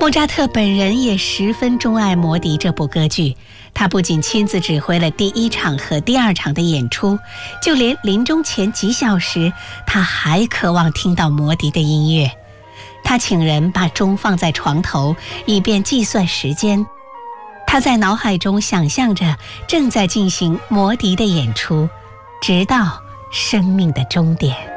莫扎特本人也十分钟爱《魔笛》这部歌剧，他不仅亲自指挥了第1场和第2场的演出，就连临终前几小时，他还渴望听到魔笛的音乐。他请人把钟放在床头，以便计算时间。他在脑海中想象着正在进行魔笛的演出，直到生命的终点。